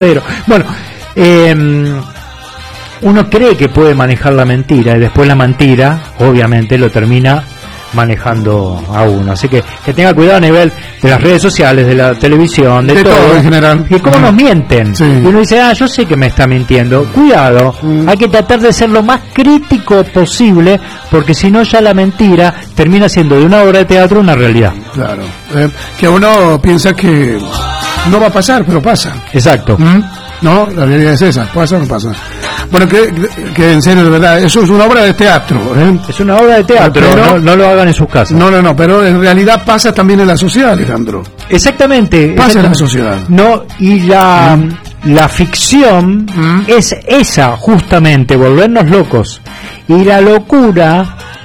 Bueno, uno cree que puede manejar la mentira y después la mentira, obviamente, lo termina manejando a uno. Así que tenga cuidado a nivel de las redes sociales, de la televisión, de todo en general. Y cómo nos mienten. Sí. Y uno dice, yo sé que me está mintiendo. Cuidado, hay que tratar de ser lo más crítico posible, porque si no ya la mentira termina siendo de una obra de teatro una realidad. Claro. Que uno piensa que no va a pasar, pero pasa. Exacto. No, la realidad es esa, pasa o no pasa. Bueno, que en serio, de verdad, eso es una obra de teatro. Es una obra de teatro, pero no lo hagan en sus casas. No, pero en realidad pasa también en la sociedad, Alejandro. Exactamente. Pasa en la sociedad. No, y la ficción es esa, justamente, volvernos locos. Y la locura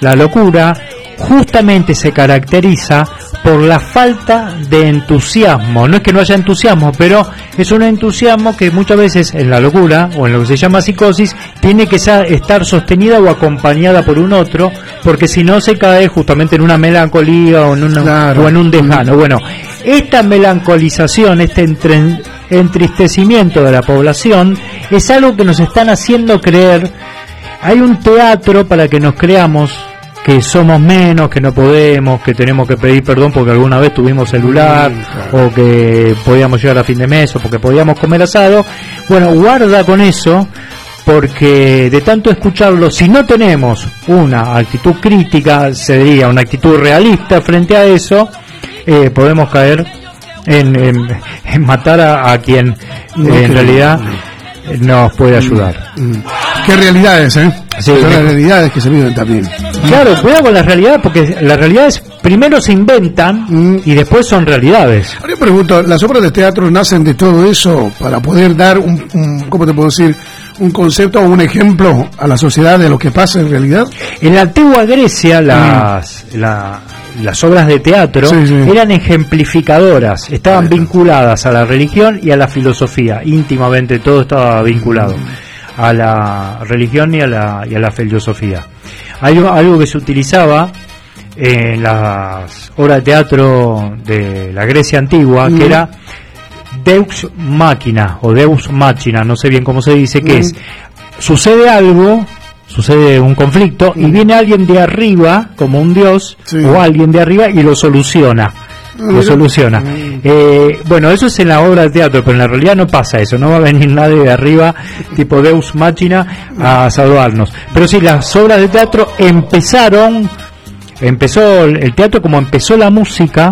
justamente se caracteriza por la falta de entusiasmo. No es que no haya entusiasmo, pero es un entusiasmo que muchas veces en la locura, o en lo que se llama psicosis, tiene que estar sostenida o acompañada por un otro, porque si no se cae justamente en una melancolía o en un desgano. Bueno, esta melancolización, este entristecimiento de la población, es algo que nos están haciendo creer. Hay un teatro para que nos creamos que somos menos, que no podemos, que tenemos que pedir perdón porque alguna vez tuvimos celular, o que podíamos llegar a fin de mes, o porque podíamos comer asado. Bueno, guarda con eso, porque de tanto escucharlo, si no tenemos una actitud crítica, se diría una actitud realista frente a eso, podemos caer en matar a quien en realidad nos puede ayudar. ¿Qué realidades, Sí, son las realidades que se viven también. Claro, cuidado con las realidades, porque las realidades primero se inventan y después son realidades. Ahora yo pregunto, ¿las obras de teatro nacen de todo eso para poder dar ¿cómo te puedo decir? Un concepto o un ejemplo a la sociedad de lo que pasa en realidad? En la antigua Grecia las obras de teatro eran ejemplificadoras, estaban vinculadas a la religión y a la filosofía, íntimamente todo estaba vinculado a la religión y a la filosofía. Hay algo que se utilizaba en las obras de teatro de la Grecia antigua, que era Deus Machina o Deus Machina, no sé bien cómo se dice, que es, sucede un conflicto y viene alguien de arriba, como un dios, o alguien de arriba, y lo soluciona. Bueno, eso es en la obra de teatro, pero en la realidad no pasa eso, no va a venir nadie de arriba tipo Deus Machina a salvarnos. Pero sí, las obras de teatro empezó el teatro como empezó la música,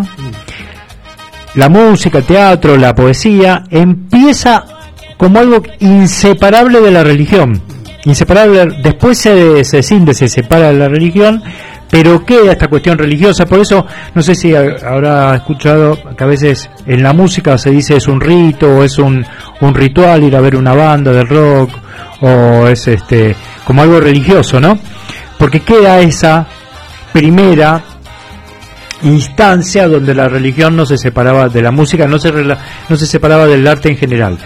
el teatro, la poesía, empieza como algo inseparable de la religión, inseparable, después se separa de la religión, pero queda esta cuestión religiosa. Por eso, no sé si habrá escuchado que a veces en la música se dice es un rito, o es un ritual ir a ver una banda de rock, o es como algo religioso, ¿no? Porque queda esa primera instancia donde la religión no se separaba de la música, no se separaba del arte en general.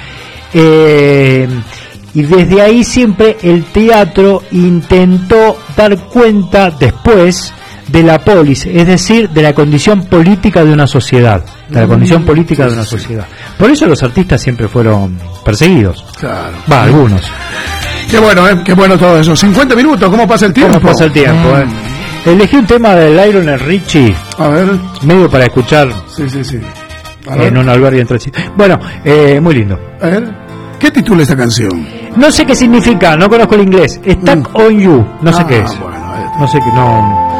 Y desde ahí siempre el teatro intentó dar cuenta después de la polis, es decir, de la condición política de una sociedad, Por eso los artistas siempre fueron perseguidos. Claro. Algunos. Qué bueno todo eso. 50 minutos, ¿cómo pasa el tiempo? Elegí un tema de Lionel Richie. A ver. Medio para escuchar. Sí. En un albergue entre sí. Bueno, muy lindo. A ver. ¿Qué titula esta canción? No sé qué significa, no conozco el inglés. Stuck on You, no sé qué es. Bueno, no sé qué, no.